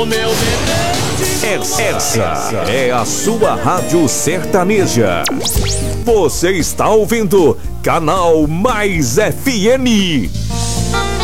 Essa é a sua Rádio Sertaneja. Você está ouvindo Canal Mais FM.